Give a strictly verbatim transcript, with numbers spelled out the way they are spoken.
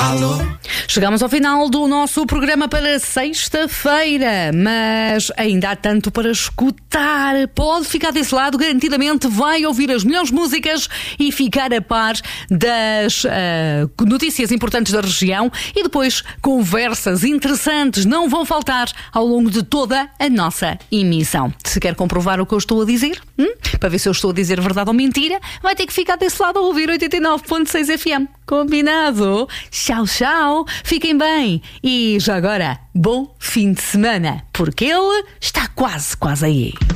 Alô? Chegamos ao final do nosso programa para sexta-feira, mas ainda há tanto para escutar. Pode ficar desse lado, garantidamente vai ouvir as melhores músicas e ficar a par das uh, notícias importantes da região, e depois conversas interessantes não vão faltar ao longo de toda a nossa emissão. Se quer comprovar o que eu estou a dizer, hum? para ver se eu estou a dizer verdade ou mentira, vai ter que ficar desse lado a ouvir oitenta e nove ponto seis F M. Combinado? Tchau, tchau. Fiquem bem. E já agora, bom fim de semana, porque ele está quase, quase aí.